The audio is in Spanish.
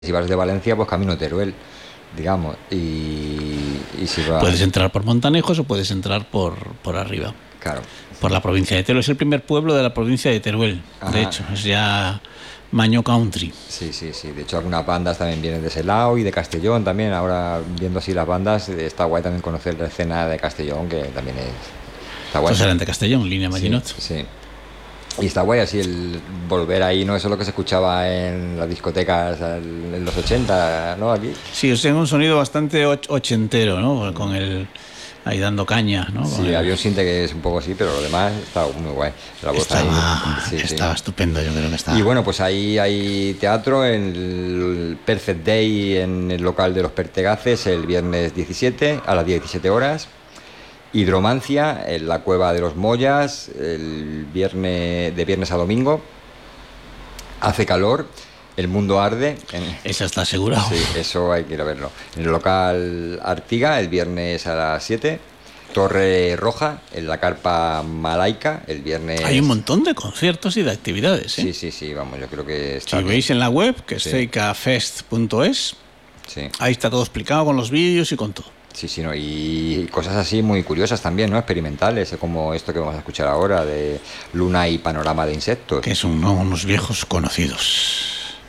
Si vas de Valencia, pues camino Teruel, digamos. Y si vas... Puedes entrar por Montanejos o puedes entrar por arriba. Claro. Por la provincia de Teruel. Es el primer pueblo de la provincia de Teruel. Ajá. De hecho, es ya Maño Country. Sí. De hecho, algunas bandas también vienen de ese lado y de Castellón también. Ahora, viendo así las bandas, está guay también conocer la escena de Castellón, que también está guay. Pues eran de Castellón, línea Maginot. Sí. Y está guay así el volver ahí, ¿no? Eso es lo que se escuchaba en las discotecas en los 80, ¿no? Aquí. Sí, os tengo un sonido bastante ochentero, ¿no? Con el... ahí dando caña, ¿no? Sí, había un sinte que es un poco así, pero lo demás estaba muy guay. La voz estaba estupendo, yo creo que estaba. Y bueno, pues ahí hay teatro en el Perfect Day en el local de los Pertegaces el viernes 17 a las 17 horas. Hidromancia en la Cueva de los Mollas el viernes, de viernes a domingo. Hace calor, el mundo arde. Esa está asegurado. Sí, eso hay que ir a verlo. En el local Artiga el viernes a las 7. Torre Roja en la Carpa Malaica el viernes. Hay un montón de conciertos y de actividades, ¿eh? Sí, vamos, yo creo que está si bien. veis en la web, que es ceicafest.es, ahí está todo explicado con los vídeos y con todo. Sí, ¿no? Y cosas así muy curiosas también, ¿no? Experimentales, como esto que vamos a escuchar ahora de Luna y Panorama de Insectos. Que son unos viejos conocidos.